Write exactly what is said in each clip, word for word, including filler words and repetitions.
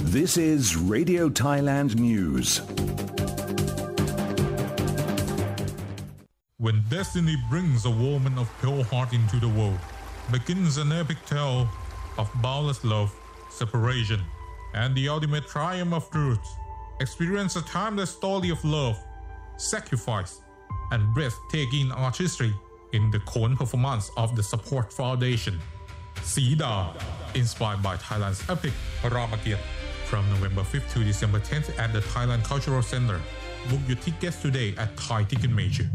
This is Radio Thailand News. When destiny brings a woman of pure heart into the world, begins an epic tale of boundless love, separation, and the ultimate triumph of truth. Experience a timeless story of love, sacrifice, and breathtaking artistry in the Khon performance of the Support Foundation. Sida, inspired by Thailand's epic Ramakiat, from November fifth to December tenth at the Thailand Cultural Center. Book your tickets today at Thai Ticket Major.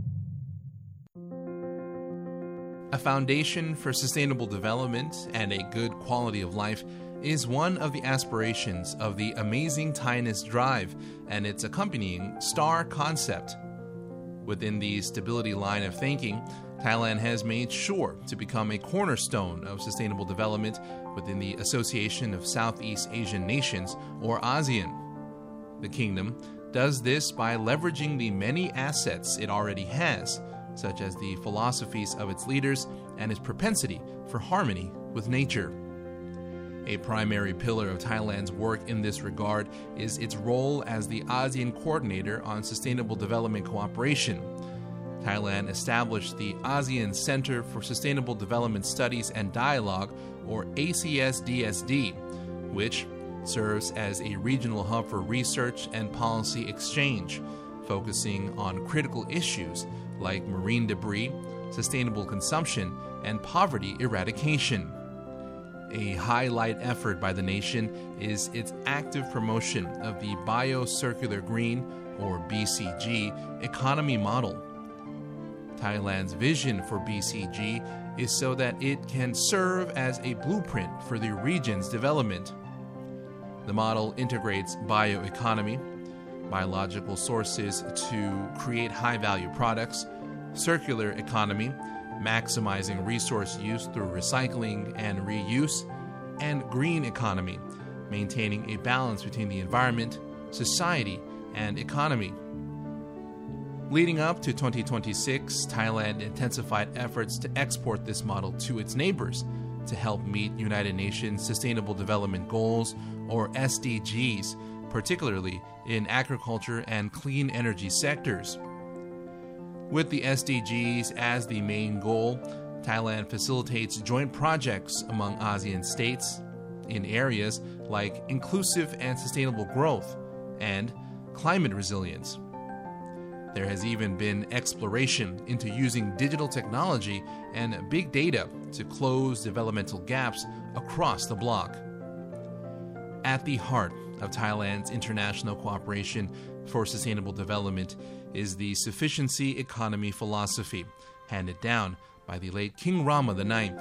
A foundation for sustainable development and a good quality of life is one of the aspirations of the Amazing Thailand Drive and its accompanying STAR concept. Within the stability line of thinking, Thailand has made sure to become a cornerstone of sustainable development within the Association of Southeast Asian Nations, or ASEAN. The kingdom does this by leveraging the many assets it already has, such as the philosophies of its leaders and its propensity for harmony with nature. A primary pillar of Thailand's work in this regard is its role as the ASEAN Coordinator on Sustainable Development Cooperation. Thailand established the ASEAN Center for Sustainable Development Studies and Dialogue, or A C S D S D, which serves as a regional hub for research and policy exchange, focusing on critical issues like marine debris, sustainable consumption, and poverty eradication. A highlight effort by the nation is its active promotion of the Bio-Circular Green, or B C G, economy model. Thailand's vision for B C G is so that it can serve as a blueprint for the region's development. The model integrates bioeconomy, biological sources to create high-value products, circular economy, maximizing resource use through recycling and reuse, and green economy, maintaining a balance between the environment, society, and economy. Leading up to twenty twenty-six, Thailand intensified efforts to export this model to its neighbors to help meet United Nations Sustainable Development Goals, or S D Gs, particularly in agriculture and clean energy sectors. With the S D Gs as the main goal, Thailand facilitates joint projects among ASEAN states in areas like inclusive and sustainable growth and climate resilience. There has even been exploration into using digital technology and big data to close developmental gaps across the bloc. At the heart of Thailand's international cooperation for sustainable development is the sufficiency economy philosophy handed down by the late King Rama the ninth.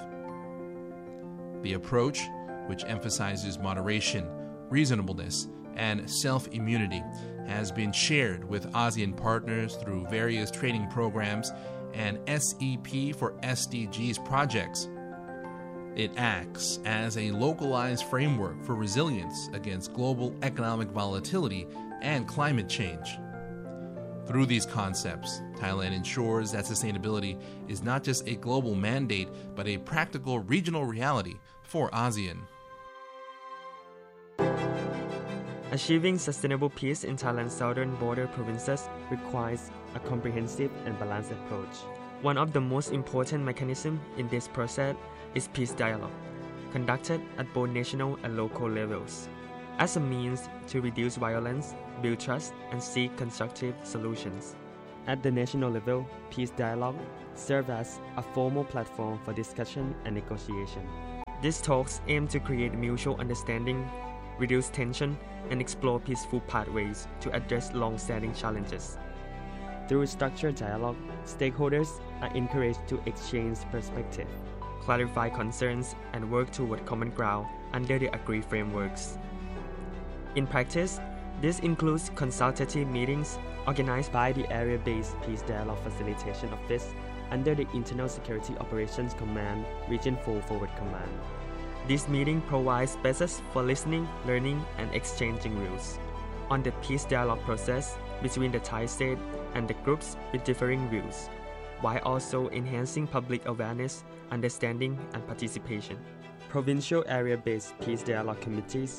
The approach, which emphasizes moderation, reasonableness, and self-immunity, has been shared with ASEAN partners through various training programs and S E P for S D Gs projects. It acts as a localized framework for resilience against global economic volatility and climate change. Through these concepts, Thailand ensures that sustainability is not just a global mandate, but a practical regional reality for ASEAN. Achieving sustainable peace in Thailand's southern border provinces requires a comprehensive and balanced approach. One of the most important mechanisms in this process is peace dialogue, conducted at both national and local levels, as a means to reduce violence, build trust, and seek constructive solutions. At the national level, peace dialogue serves as a formal platform for discussion and negotiation. These talks aim to create mutual understanding, reduce tension, and explore peaceful pathways to address long-standing challenges. Through structured dialogue, stakeholders are encouraged to exchange perspectives, clarify concerns, and work toward common ground under the agreed frameworks. In practice, this includes consultative meetings organized by the Area-Based Peace Dialogue Facilitation Office under the Internal Security Operations Command, Region four Forward Command. This meeting provides spaces for listening, learning, and exchanging views on the peace dialogue process between the Thai state and the groups with differing views, while also enhancing public awareness, understanding, and participation. Provincial area-based peace dialogue committees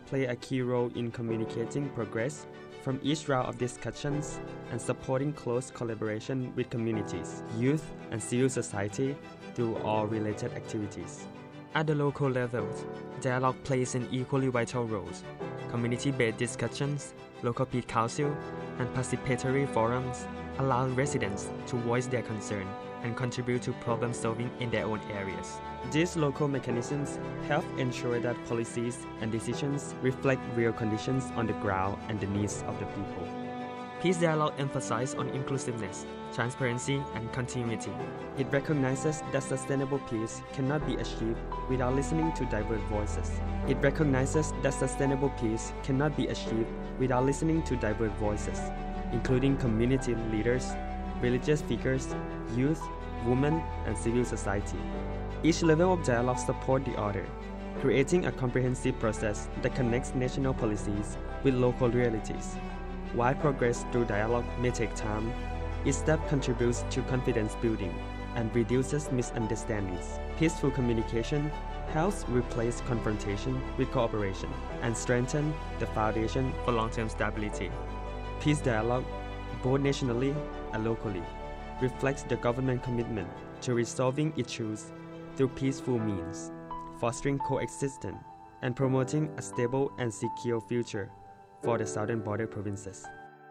play a key role in communicating progress from each round of discussions and supporting close collaboration with communities, youth, and civil society through all related activities. At the local level, dialogue plays an equally vital role. Community-based discussions, local peace council, and participatory forums allow residents to voice their concern and contribute to problem solving in their own areas. These local mechanisms help ensure that policies and decisions reflect real conditions on the ground and the needs of the people. Peace dialogue emphasizes on inclusiveness, transparency, and continuity. It recognizes that sustainable peace cannot be achieved without listening to diverse voices. It recognizes that sustainable peace cannot be achieved without listening to diverse voices, including community leaders, religious figures, youth, women, and civil society. Each level of dialogue supports the other, creating a comprehensive process that connects national policies with local realities. While progress through dialogue may take time, each step contributes to confidence building and reduces misunderstandings. Peaceful communication helps replace confrontation with cooperation and strengthen the foundation for long-term stability. Peace dialogue, both nationally and locally, reflects the government's commitment to resolving issues through peaceful means, fostering coexistence, and promoting a stable and secure future for the southern border provinces.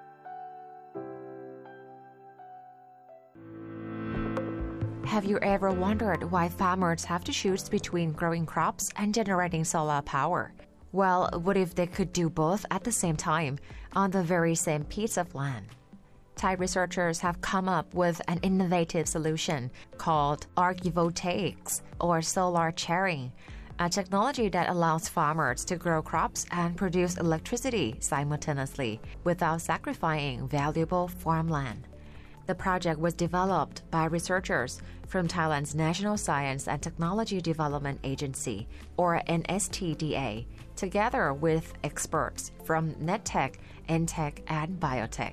Have you ever wondered why farmers have to choose between growing crops and generating solar power? Well, what if they could do both at the same time on the very same piece of land? Thai researchers have come up with an innovative solution called agrivoltaics, or solar sharing, a technology that allows farmers to grow crops and produce electricity simultaneously without sacrificing valuable farmland. The project was developed by researchers from Thailand's National Science and Technology Development Agency, or N S T D A, together with experts from NetTech, Entech, and Biotech.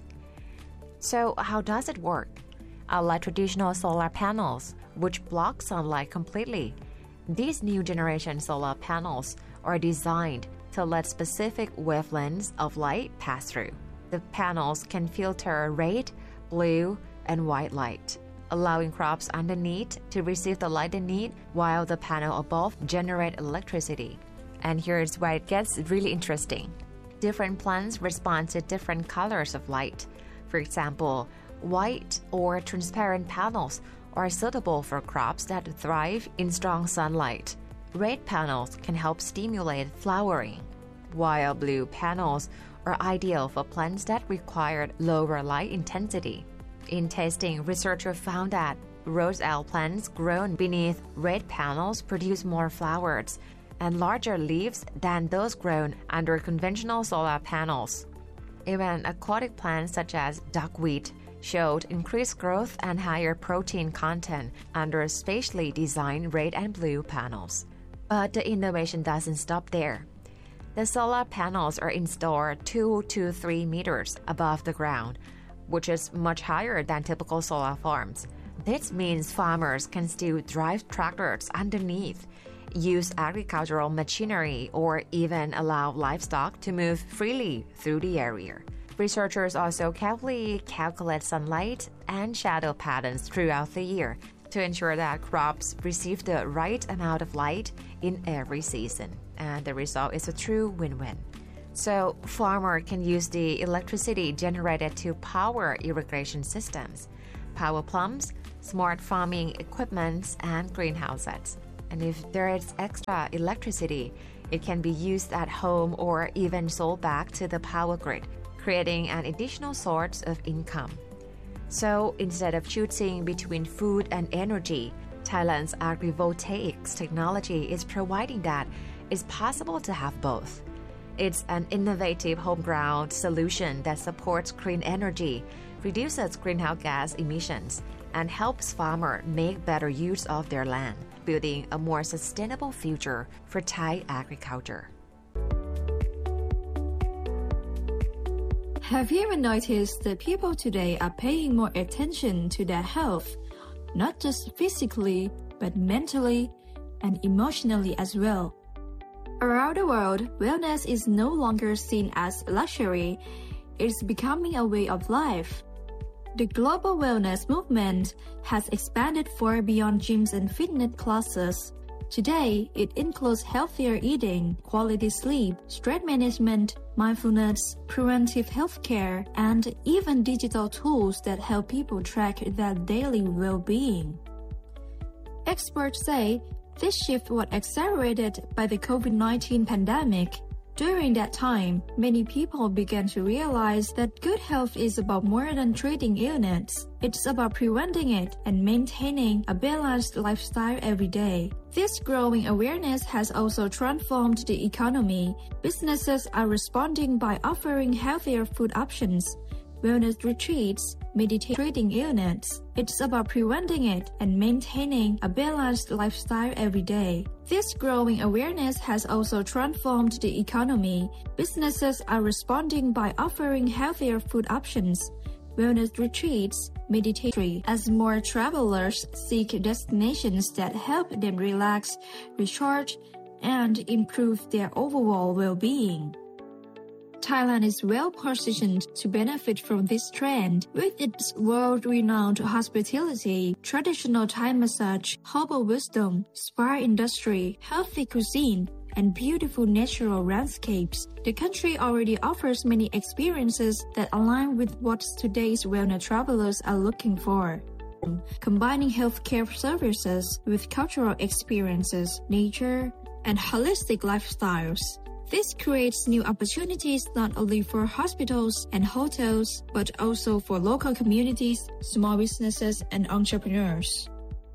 So how does it work? Unlike traditional solar panels, which block sunlight completely, these new generation solar panels are designed to let specific wavelengths of light pass through. The panels can filter red, blue, and white light, allowing crops underneath to receive the light they need while the panel above generate electricity. And here's where it gets really interesting. Different plants respond to different colors of light. For example, white or transparent panels are suitable for crops that thrive in strong sunlight. Red panels can help stimulate flowering, while blue panels are ideal for plants that require lower light intensity. In testing, researchers found that roselle plants grown beneath red panels produce more flowers and larger leaves than those grown under conventional solar panels. Even aquatic plants such as duckweed showed increased growth and higher protein content under specially designed red and blue panels. But the innovation doesn't stop there. The solar panels are installed two to three meters above the ground, which is much higher than typical solar farms. This means farmers can still drive tractors underneath, use agricultural machinery, or even allow livestock to move freely through the area. Researchers also carefully calculate sunlight and shadow patterns throughout the year to ensure that crops receive the right amount of light in every season. And the result is a true win-win. So, farmers can use the electricity generated to power irrigation systems, power plants, smart farming equipment, and greenhouses. And if there is extra electricity, it can be used at home or even sold back to the power grid, creating an additional source of income. So instead of choosing between food and energy, Thailand's agrivoltaics technology is providing that it's possible to have both. It's an innovative homegrown solution that supports clean energy, reduces greenhouse gas emissions, and helps farmers make better use of their land, building a more sustainable future for Thai agriculture. Have you ever noticed that people today are paying more attention to their health, not just physically, but mentally and emotionally as well? Around the world, wellness is no longer seen as luxury. It's becoming a way of life. The global wellness movement has expanded far beyond gyms and fitness classes. Today, it includes healthier eating, quality sleep, stress management, mindfulness, preventive healthcare, and even digital tools that help people track their daily well-being. Experts say this shift was accelerated by the COVID nineteen pandemic. During that time, many people began to realize that good health is about more than treating illness. It's about preventing it and maintaining a balanced lifestyle every day. This growing awareness has also transformed the economy. Businesses are responding by offering healthier food options, wellness retreats, meditating illness. It's about preventing it and maintaining a balanced lifestyle every day. This growing awareness has also transformed the economy. Businesses are responding by offering healthier food options, wellness retreats, meditation, as more travelers seek destinations that help them relax, recharge, and improve their overall well-being. Thailand is well positioned to benefit from this trend. With its world-renowned hospitality, traditional Thai massage, herbal wisdom, spa industry, healthy cuisine, and beautiful natural landscapes, the country already offers many experiences that align with what today's wellness travelers are looking for. Combining healthcare services with cultural experiences, nature, and holistic lifestyles. This creates new opportunities not only for hospitals and hotels, but also for local communities, small businesses, and entrepreneurs.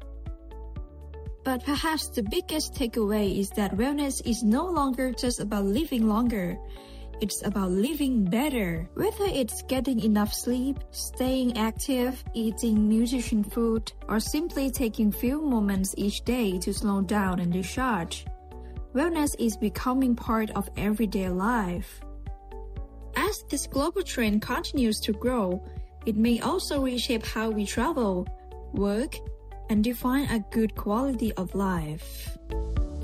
But perhaps the biggest takeaway is that wellness is no longer just about living longer. It's about living better. Whether it's getting enough sleep, staying active, eating nutritious food, or simply taking few moments each day to slow down and recharge. Wellness is becoming part of everyday life. As this global trend continues to grow, it may also reshape how we travel, work, and define a good quality of life.